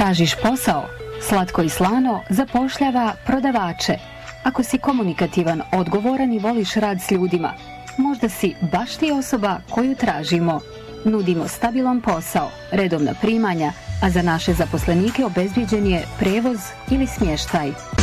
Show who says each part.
Speaker 1: Tražiš posao? Slatko i slano zapošljava prodavače. Ako si komunikativan, odgovoran i voliš rad s ljudima, možda si baš ti osoba koju tražimo. Nudimo stabilan posao, redovna primanja, a za naše zaposlenike obezbijeđen je prevoz ili smještaj.